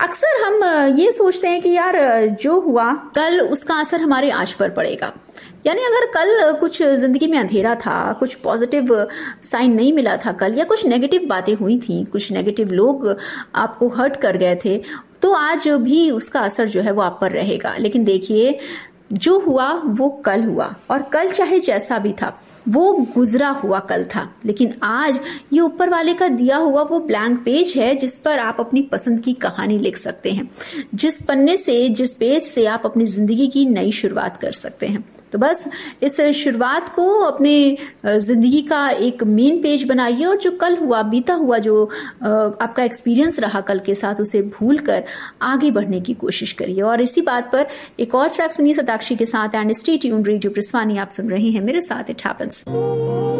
अक्सर हम ये सोचते हैं कि यार जो हुआ कल उसका असर हमारे आज पर पड़ेगा। यानी अगर कल कुछ जिंदगी में अंधेरा था, कुछ पॉजिटिव साइन नहीं मिला था कल, या कुछ नेगेटिव बातें हुई थी, कुछ नेगेटिव लोग आपको हर्ट कर गए थे, तो आज भी उसका असर जो है वो आप पर रहेगा। लेकिन देखिए, जो हुआ वो कल हुआ, और कल चाहे जैसा भी था वो गुजरा हुआ कल था। लेकिन आज ये ऊपर वाले का दिया हुआ वो ब्लैंक पेज है जिस पर आप अपनी पसंद की कहानी लिख सकते हैं, जिस पन्ने से, जिस पेज से आप अपनी जिंदगी की नई शुरुआत कर सकते हैं। तो बस इस शुरुआत को अपने जिंदगी का एक मेन पेज बनाइए, और जो कल हुआ, बीता हुआ जो आपका एक्सपीरियंस रहा कल के साथ, उसे भूलकर आगे बढ़ने की कोशिश करिए। और इसी बात पर एक और ट्रैक सुनिए सताक्षी के साथ, एंड स्टे ट्यून्ड, रेडियो प्रसवानी आप सुन रहे हैं मेरे साथ, इट हैपेंस।